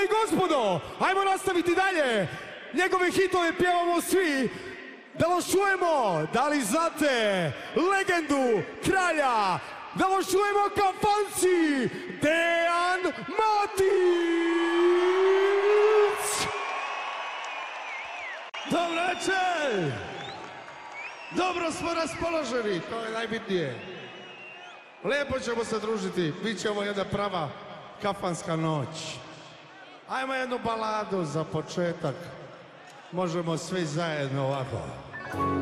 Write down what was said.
i gospodo, ajmo nastaviti dalje. Njegove hitove pjevamo svi. Da vas čujemo, da li znate legendu kralja? Da vas čujemo kafanci, Dejan Matić! Dobro večer! Dobro smo raspoloženi, to je najbitnije. Lijepo ćemo se družiti, bit će ovo jedna prava kafanska noć. Ajmo jednu baladu za početak. Možemo svi zajedno ovako.